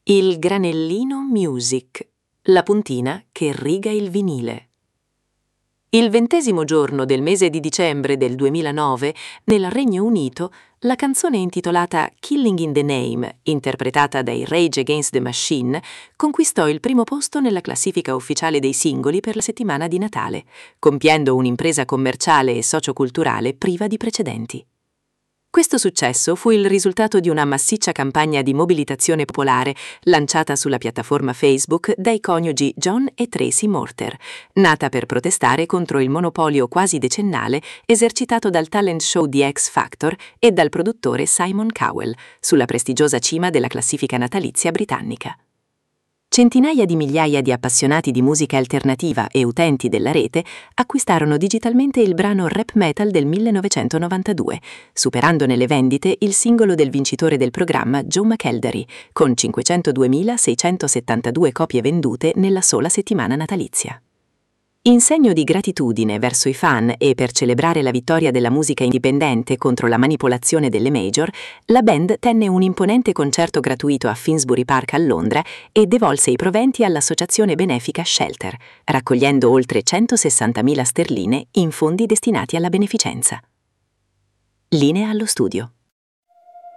Il granellino music, la puntina che riga il vinile. Il 20° giorno del mese di dicembre del 2009, nel Regno Unito, la canzone intitolata Killing in the Name, interpretata dai Rage Against the Machine, conquistò il primo posto nella classifica ufficiale dei singoli per la settimana di Natale, compiendo un'impresa commerciale e socioculturale priva di precedenti. Questo successo fu il risultato di una massiccia campagna di mobilitazione popolare lanciata sulla piattaforma Facebook dai coniugi John e Tracy Morter, nata per protestare contro il monopolio quasi decennale esercitato dal talent show di X Factor e dal produttore Simon Cowell, sulla prestigiosa cima della classifica natalizia britannica. Centinaia di migliaia di appassionati di musica alternativa e utenti della rete acquistarono digitalmente il brano rap metal del 1992, superando nelle vendite il singolo del vincitore del programma Joe McElderry, con 502.672 copie vendute nella sola settimana natalizia. In segno di gratitudine verso i fan e per celebrare la vittoria della musica indipendente contro la manipolazione delle major, la band tenne un imponente concerto gratuito a Finsbury Park a Londra e devolse i proventi all'associazione benefica Shelter, raccogliendo oltre 160.000 sterline in fondi destinati alla beneficenza. Linea allo studio.